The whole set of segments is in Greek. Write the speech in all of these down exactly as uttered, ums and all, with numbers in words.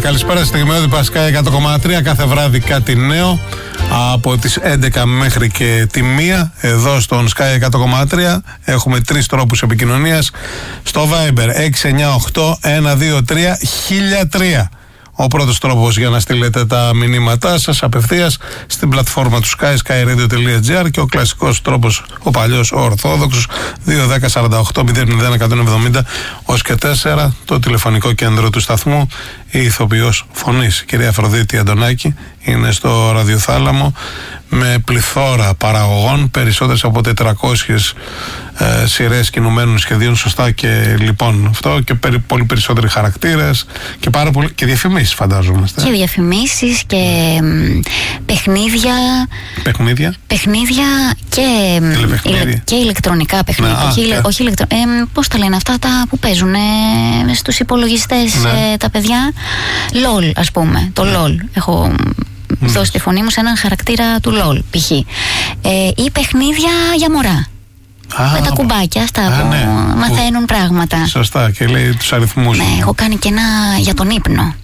καλησπέρα στην Στιγμιότυπα Sky εκατό κόμμα τρία. Κάθε βράδυ κάτι νέο από τις έντεκα μέχρι και τη μία. Εδώ στον Sky εκατό κόμμα τρία έχουμε τρεις τρόπους επικοινωνίας. Στο Viber έξι εννιά οκτώ ένα δύο τρία χίλια τρία. Ο πρώτος τρόπος για να στείλετε τα μηνύματά σας απευθείας στην πλατφόρμα του Sky, skyradio τελεία gr, και ο κλασικός τρόπος, ο παλιός, ο ορθόδοξος, δύο ένα μηδέν σαράντα οκτώ μηδέν μηδέν εκατόν εβδομήντα ως και τέσσερα, το τηλεφωνικό κέντρο του σταθμού. Η ηθοποιός φωνής, η κυρία Αφροδίτη Αντωνάκη, είναι στο ραδιοθάλαμο με πληθώρα παραγωγών, περισσότερες από τετρακόσιες ε, σειρές κινουμένων σχεδίων, σωστά, και λοιπόν αυτό, και περι, πολύ περισσότεροι χαρακτήρες και πάρα πολύ, και διαφημίσεις, φαντάζομαι. Και διαφημίσεις και μ, παιχνίδια. Παιχνίδια. Παιχνίδια και, ηλε, και ηλεκτρονικά παιχνίδια. Ναι, όχι, α, ηλε, όχι ηλεκτρο, ε, πώς τα λένε αυτά τα που παίζουν ε, στους υπολογιστές, ναι. ε, τα παιδιά. LOL, ας πούμε. Το ναι. LOL. Έχω mm. δώσει τη φωνή μου σε έναν χαρακτήρα του LOL, π.χ. Ε, ή παιχνίδια για μωρά. Α, με τα κουμπάκια, αυτά α, που ναι. μαθαίνουν που... πράγματα. Σωστά, και λέει τους αριθμούς. Ναι, έχω κάνει και ένα για τον ύπνο.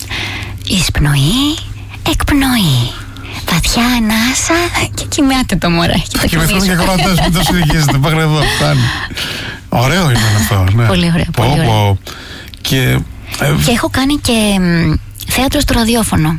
Εισπνοή, εκπνοή. Βαθιά ανάσα και κοιμάται το μωράκι. Θα κοιμηθούν και κορατές, μην το συνεχίζετε. Πάμε εδώ, φτάνει. Ωραίο είναι αυτό, ναι. Πολύ ωραίο, πολύ πω, ωραίο. Πω. Και, ε, και έχω κάνει και μ, θέατρο στο ραδιόφωνο.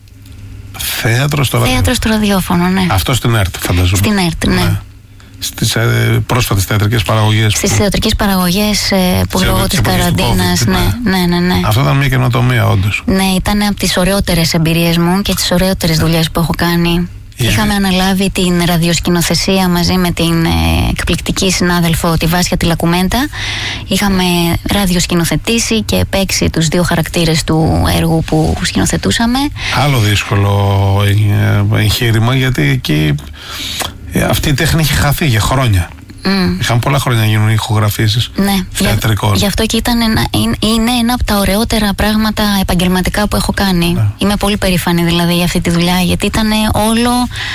Θέατρο στο ραδιόφωνο. Θέατρο στο ραδιόφωνο, ναι. Αυτό στην ΕΡΤ, φανταζόμαι. Στην ΕΡΤ, ναι. ναι. Στις ε, πρόσφατες θεατρικές παραγωγές. Στις που... θεατρικές παραγωγές ε, που λόγω της καραντίνας. Ναι, ναι, ναι, ναι. Αυτό ήταν μια καινοτομία, όντως. Ναι, ήταν από τις ωραιότερες εμπειρίες μου και τις ωραιότερες δουλειές που έχω κάνει. Yeah. Είχαμε αναλάβει την ραδιοσκηνοθεσία μαζί με την ε, εκπληκτική συνάδελφο τη Βάσια Τιλακουμέντα. Είχαμε ραδιοσκηνοθετήσει και παίξει τους δύο χαρακτήρες του έργου που σκηνοθετούσαμε. Άλλο δύσκολο εγχείρημα, γιατί εκεί αυτή η τέχνη είχε χαθεί για χρόνια. Mm. Είχαν πολλά χρόνια να γίνουν ηχογραφήσεις, ναι, θεατρικών. Γι' αυτό και ήταν ένα, είναι ένα από τα ωραιότερα πράγματα επαγγελματικά που έχω κάνει. Ναι. Είμαι πολύ περήφανη δηλαδή για αυτή τη δουλειά, γιατί ήταν όλο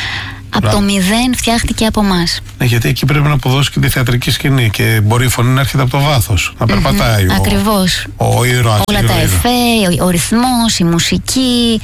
από Μπράβο. το μηδέν, φτιάχτηκε από εμάς. Ναι, γιατί εκεί πρέπει να αποδώσει και τη θεατρική σκηνή και μπορεί η φωνή να έρχεται από το βάθος, να περπατάει. Mm-hmm. Ακριβώς. Ο, ο ήρωας, όλα τα εφέ, ο, ο ρυθμός, η μουσική,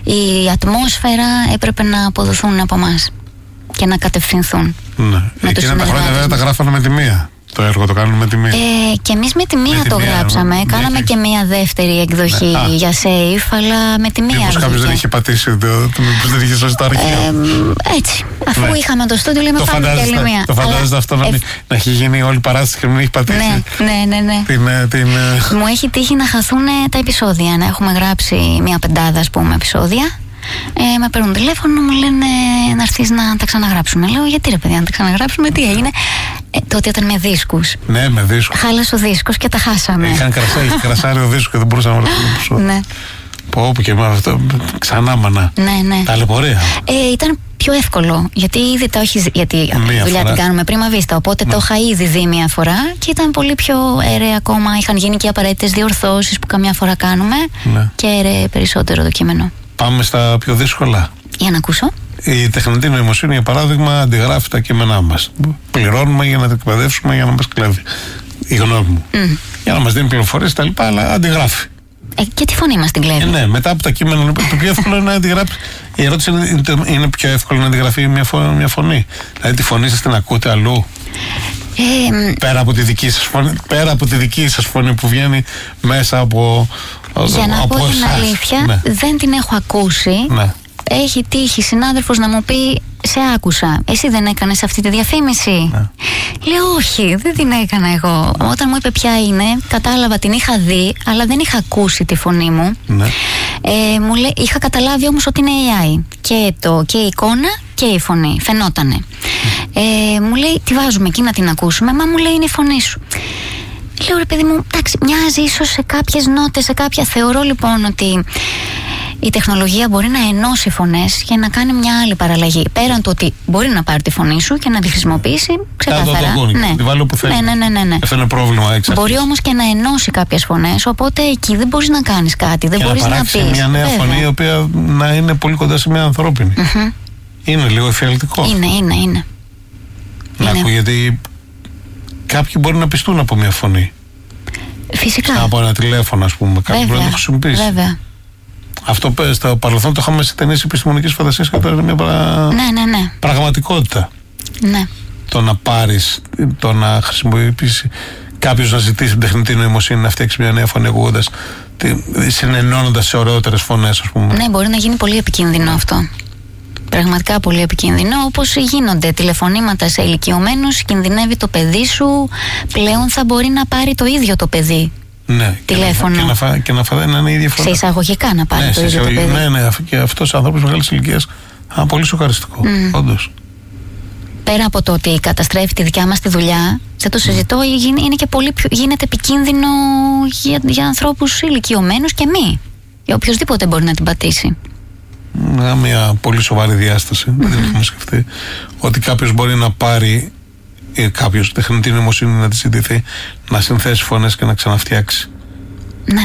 η ατμόσφαιρα έπρεπε να αποδοθούν από εμάς και να κατευθυνθούν. Ναι. Εκείνα τα χρόνια βέβαια τα γράφανε με τη μία. Το έργο το κάνουν με τη μία. Ε, και εμείς με τη μία με το μία, γράψαμε. Ναι. Κάναμε και μία δεύτερη εκδοχή ναι. για safe, αλλά με τη μία. Μήπως κάποιος δεν είχε πατήσει, μήπως δεν είχε σώσει το αρχείο. Ε, έτσι. Αφού ναι. είχαμε το στούντιο, λέμε πάμε και άλλη μία. Το φαντάζεστε αυτό να, ε, να έχει γίνει όλη η παράσταση και να μην έχει πατήσει. Ναι, ναι, ναι. ναι. Την, την, Μου έχει τύχει να χαθούν τα επεισόδια. Να έχουμε γράψει μία πεντάδα, ας πούμε, επεισόδια. Ε, με παίρνουν τηλέφωνο, μου λένε να έρθεις να τα ξαναγράψουμε. Λέω, γιατί ρε παιδιά, να τα ξαναγράψουμε, τι έγινε. Ε, τότε ήταν με δίσκους. Ναι, με δίσκους. Χάλασε ο δίσκος και τα χάσαμε. Είχαν κρασάρι, κρασάρι ο δίσκος και δεν μπορούσαμε να γράψουμε. Ναι. Πω, όπου και με αυτό, ξανά μανά. Ναι, ναι. Ταλαιπωρία. Ε, ήταν πιο εύκολο, γιατί ήδη τα όχι, γιατί η δουλειά φορά. την κάνουμε πρίμα βίστα. Οπότε ναι. το είχα ήδη δει μία φορά και ήταν πολύ πιο αίρε ακόμα. Είχαν γίνει και απαραίτητες διορθώσεις που καμιά φορά κάνουμε ναι. και αίρε περισσότερο το κείμενο. Πάμε στα πιο δύσκολα. Για να ακούσω. Η τεχνητή νοημοσύνη, για παράδειγμα, αντιγράφει τα κείμενά μας. Πληρώνουμε για να τα εκπαιδεύσουμε, για να μας κλέβει. Η γνώμη μου. Mm. Για να μας δίνει πληροφορίες τα λοιπά, αλλά αντιγράφει. Ε, και τη φωνή μας την κλέβει. Ε, ναι, μετά από τα κείμενα, το πιο εύκολο είναι να αντιγράψει. Η ερώτηση είναι, είναι πιο εύκολο να αντιγραφεί μια φωνή, μια φωνή. Δηλαδή τη φωνή σας την ακούτε αλλού. Ε, πέρα, από τη δική σας φωνή, πέρα από τη δική σας φωνή που βγαίνει μέσα από. Για να πω την αλήθεια, ναι. δεν την έχω ακούσει. Ναι. Έχει τύχει συνάδελφος να μου πει, σε άκουσα, εσύ δεν έκανες αυτή τη διαφήμιση? Ναι. Λέω όχι, δεν την έκανα εγώ. Όταν μου είπε ποια είναι, κατάλαβα, την είχα δει, αλλά δεν είχα ακούσει τη φωνή μου. Ναι. Ε, μου λέει, είχα καταλάβει όμως ότι είναι έι άι. Και, το, και η εικόνα και η φωνή, φαινότανε. Mm. Ε, μου λέει, τη βάζουμε εκεί να την ακούσουμε, μα μου λέει είναι η φωνή σου. Λέω ρε παιδί μου, εντάξει, μοιάζει ίσως σε κάποιες νότες, σε κάποια. Θεωρώ λοιπόν ότι η τεχνολογία μπορεί να ενώσει φωνές και να κάνει μια άλλη παραλλαγή. Πέραν του ότι μπορεί να πάρει τη φωνή σου και να τη χρησιμοποιήσει ξεκάθαρα. Ναι. Τη βάλω που θέλει. Ναι, ναι, ναι, ναι, ναι. Αυτό είναι πρόβλημα έξω. Μπορεί όμως και να ενώσει κάποιες φωνές, οπότε εκεί δεν μπορείς να κάνεις κάτι. Δεν μπορείς να, να πεις. Μια νέα Βέβαια. φωνή η οποία να είναι πολύ κοντά σε μια ανθρώπινη. Mm-hmm. Είναι λίγο εφιαλτικό. Είναι, είναι, είναι. Να είναι. Γιατί κάποιοι μπορεί να πιστούν από μια φωνή. Φυσικά. Από ένα τηλέφωνο, ας πούμε. Κάποιοι μπορεί να το χρησιμοποιήσει. Βέβαια. Αυτό στο παρελθόν το είχαμε σε ταινίες επιστημονικής φαντασίας και τώρα είναι μια πρα... ναι, ναι, ναι. πραγματικότητα. Ναι. Το να πάρεις, το να χρησιμοποιήσει κάποιος να ζητήσει την τεχνητή νοημοσύνη να φτιάξει μια νέα φωνή ακούγοντας, συνενώνοντας σε ωραιότερες φωνές, ας πούμε. Ναι, μπορεί να γίνει πολύ επικίνδυνο αυτό. Πραγματικά πολύ επικίνδυνο, όπως γίνονται τηλεφωνήματα σε ηλικιωμένους, κινδυνεύει το παιδί σου, πλέον θα μπορεί να πάρει το ίδιο το παιδί. Ναι, τηλέφωνο. Και να, φα, και να φα, να είναι η ίδια φωνή. Σε εισαγωγικά να πάρει ναι, το ίδιο το παιδί. Ναι, ναι, και αυτός ο άνθρωπος μεγάλης ηλικίας, α, πολύ σοκαριστικό, mm. όντως. Πέρα από το ότι καταστρέφει τη δικιά μας τη δουλειά, δεν το συζητώ, είναι και πολύ πιο, γίνεται επικίνδυνο για, για ανθρώπους ηλικιωμένους και μη. Για οποιοδήποτε μπορεί να την πατήσει. Μια πολύ σοβαρή διάσταση. Mm-hmm. Δεν έχουμε σκεφτεί ότι κάποιος μπορεί να πάρει ή κάποιος τεχνητή νοημοσύνη να τη ζητηθεί, να συνθέσει φωνές και να ξαναφτιάξει. Ναι.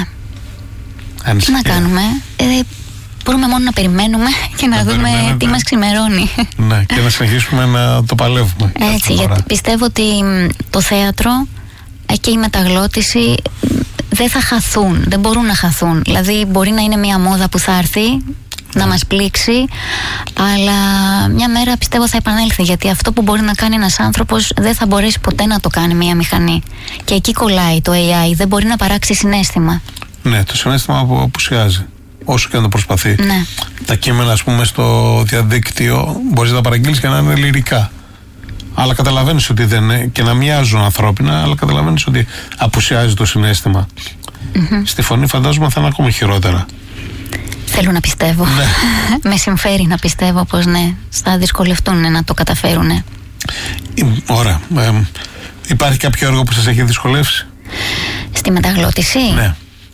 Τι να κάνουμε. Ε, μπορούμε μόνο να περιμένουμε και να, να δούμε τι ναι. μας ξημερώνει. Ναι, και να συνεχίσουμε να το παλεύουμε. Έτσι, γιατί πιστεύω ότι το θέατρο και η μεταγλώτηση δεν θα χαθούν, δεν μπορούν να χαθούν. Δηλαδή μπορεί να είναι μια μόδα που θα έρθει να μας πλήξει, αλλά μια μέρα πιστεύω θα επανέλθει, γιατί αυτό που μπορεί να κάνει ένας άνθρωπος δεν θα μπορέσει ποτέ να το κάνει μια μηχανή. Και εκεί κολλάει το έι άι, δεν μπορεί να παράξει συναίσθημα. Ναι, το συναίσθημα που απουσιάζει, όσο και να το προσπαθεί. Ναι. Τα κείμενα, ας πούμε, στο διαδίκτυο μπορείς να τα παραγγείλεις και να είναι λυρικά. Αλλά καταλαβαίνεις ότι δεν είναι, και να μοιάζουν ανθρώπινα, αλλά καταλαβαίνεις ότι απουσιάζει το συναίσθημα. Mm-hmm. Στη φωνή φαντάζομαι θα είναι ακόμα χειρότερα. Θέλω να πιστεύω. Ναι. Με συμφέρει να πιστεύω πως ναι, θα δυσκολευτούν να το καταφέρουν. Ωραία. Ε, υπάρχει κάποιο έργο που σας έχει δυσκολεύσει? Στη μεταγλώτηση? Ναι.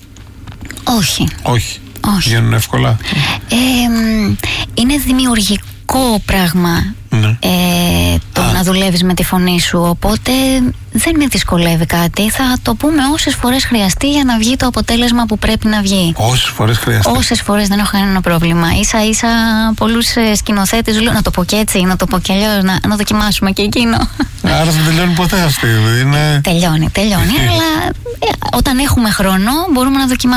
Όχι. Όχι. Όχι. Βγαίνουν εύκολα. Ε, είναι δημιουργικό πράγμα. Ναι. Ε, το Α. να δουλεύεις με τη φωνή σου, οπότε δεν με δυσκολεύει κάτι. Θα το πούμε όσες φορές χρειαστεί για να βγει το αποτέλεσμα που πρέπει να βγει. Όσες φορές χρειαστεί. Όσες φορές, δεν έχω κανένα πρόβλημα. Ίσα ίσα πολλούς σκηνοθέτες λέω να το πω και έτσι, να το πω και αλλιώς, να, να δοκιμάσουμε και εκείνο. Άρα δεν τελειώνει ποτέ αυτή. Είναι... Τελειώνει, τελειώνει. Αλλά ε, όταν έχουμε χρόνο μπορούμε να δοκιμάσουμε